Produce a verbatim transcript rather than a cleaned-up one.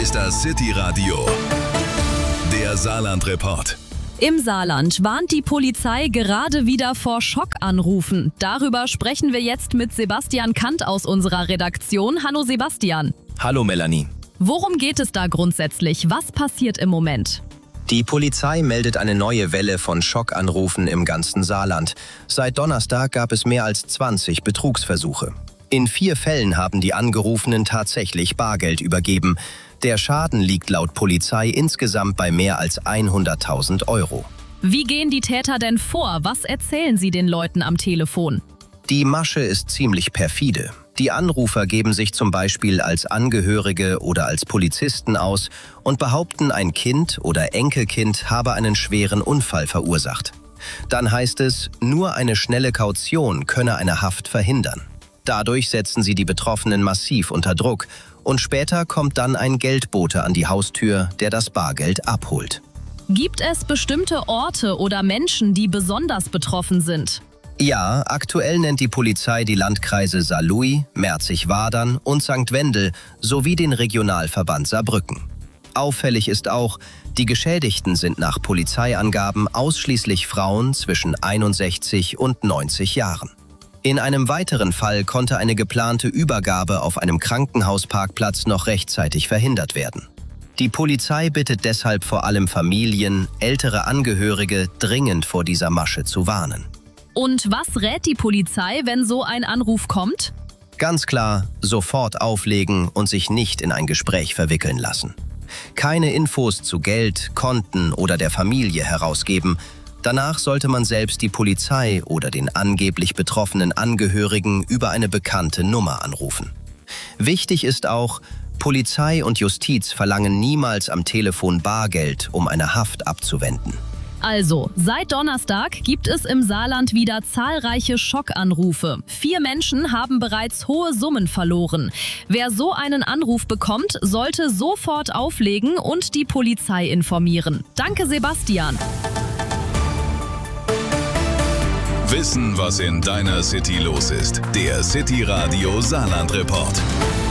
ist das City Radio, der Saarland-Report. Im Saarland warnt die Polizei gerade wieder vor Schockanrufen. Darüber sprechen wir jetzt mit Sebastian Kant aus unserer Redaktion. Hallo Sebastian. Hallo Melanie. Worum geht es da grundsätzlich? Was passiert im Moment? Die Polizei meldet eine neue Welle von Schockanrufen im ganzen Saarland. Seit Donnerstag gab es mehr als zwanzig Betrugsversuche. In vier Fällen haben die Angerufenen tatsächlich Bargeld übergeben. Der Schaden liegt laut Polizei insgesamt bei mehr als hunderttausend Euro. Wie gehen die Täter denn vor? Was erzählen sie den Leuten am Telefon? Die Masche ist ziemlich perfide. Die Anrufer geben sich zum Beispiel als Angehörige oder als Polizisten aus und behaupten, ein Kind oder Enkelkind habe einen schweren Unfall verursacht. Dann heißt es, nur eine schnelle Kaution könne eine Haft verhindern. Dadurch setzen sie die Betroffenen massiv unter Druck und später kommt dann ein Geldbote an die Haustür, der das Bargeld abholt. Gibt es bestimmte Orte oder Menschen, die besonders betroffen sind? Ja, aktuell nennt die Polizei die Landkreise Saarlouis, Merzig-Wadern und Sankt Wendel sowie den Regionalverband Saarbrücken. Auffällig ist auch, die Geschädigten sind nach Polizeiangaben ausschließlich Frauen zwischen einundsechzig und neunzig Jahren. In einem weiteren Fall konnte eine geplante Übergabe auf einem Krankenhausparkplatz noch rechtzeitig verhindert werden. Die Polizei bittet deshalb vor allem Familien, ältere Angehörige dringend vor dieser Masche zu warnen. Und was rät die Polizei, wenn so ein Anruf kommt? Ganz klar, sofort auflegen und sich nicht in ein Gespräch verwickeln lassen. Keine Infos zu Geld, Konten oder der Familie herausgeben. Danach sollte man selbst die Polizei oder den angeblich betroffenen Angehörigen über eine bekannte Nummer anrufen. Wichtig ist auch, Polizei und Justiz verlangen niemals am Telefon Bargeld, um eine Haft abzuwenden. Also, seit Donnerstag gibt es im Saarland wieder zahlreiche Schockanrufe. Vier Menschen haben bereits hohe Summen verloren. Wer so einen Anruf bekommt, sollte sofort auflegen und die Polizei informieren. Danke, Sebastian. Wissen, was in deiner City los ist. Der City Radio Saarland-Report.